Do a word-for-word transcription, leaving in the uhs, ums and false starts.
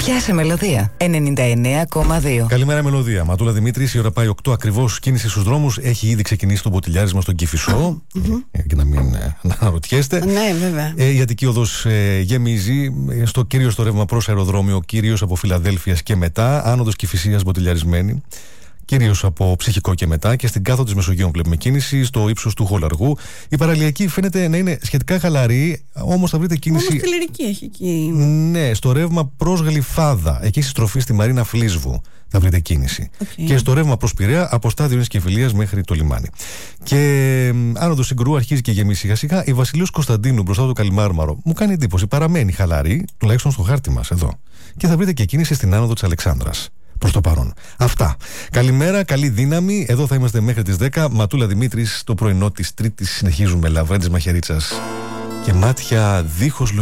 Γεια σε Μελωδία ενενήντα εννέα κόμμα δύο. Καλημέρα Μελωδία. Ματούλα Δημήτρης, η ώρα πάει οκτώ ακριβώς. Κίνηση στους δρόμους. Έχει ήδη ξεκινήσει το μποτιλιάρισμα στον Κηφισό. Mm-hmm. Και να μην ε, αναρωτιέστε. Ναι, βέβαια. Ε, η Αττική Οδός ε, γεμίζει. Στο κύριο στο ρεύμα προς αεροδρόμιο, κυρίως από Φιλαδέλφειας και μετά. Άνοδος Κηφισίας μποτιλιαρισμένη. Κυρίως από Ψυχικό και μετά, και στην κάθοδο της Μεσογείων βλέπουμε κίνηση, στο ύψος του Χολαργού. Η παραλιακή φαίνεται να είναι σχετικά χαλαρή, όμως θα βρείτε κίνηση. Όμως τη Λυρική έχει εκεί. Ναι, στο ρεύμα προς Γλυφάδα, εκεί στη στροφή στη Μαρίνα Φλίσβου θα βρείτε κίνηση. Okay. Και στο ρεύμα προς Πειραιά, από στάδιο Νέας Κεφυλίας μέχρι το λιμάνι. Και άνοδο Συγκρού αρχίζει και γεμίσει σιγά σιγά. Η Βασιλείος Κωνσταντίνου μπροστά από το Καλιμάρμαρο μου κάνει εντύπωση, παραμένει χαλαρή, τουλάχιστον στο χάρτη μας εδώ. Και θα βρείτε και κίνηση στην άνοδο της Αλεξάνδρας. Προς το παρόν. Αυτά. Καλημέρα, καλή δύναμη. Εδώ θα είμαστε μέχρι τις δέκα. Ματούλα Δημήτρης, το πρωινό της Τρίτης. Συνεχίζουμε. Λαβρέντης Μαχαιρίτσας και μάτια δίχως λογική.